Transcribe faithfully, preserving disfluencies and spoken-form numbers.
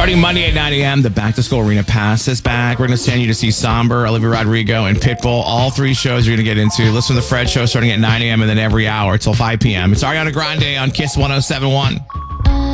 Starting Monday at nine a.m., the Back to School Arena Pass is back. We're going to send you to see Somber, Olivia Rodrigo, and Pitbull. All three shows you're going to get into. Listen to the Fred Show starting at nine a.m. and then every hour till five p.m. It's Ariana Grande on Kiss one oh seven point one.